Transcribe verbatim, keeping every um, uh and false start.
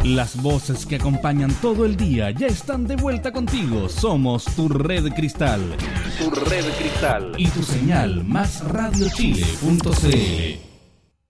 Las voces que acompañan todo el día ya están de vuelta contigo. Somos tu red cristal. Tu red cristal. Y tu señal más radio chile punto c l.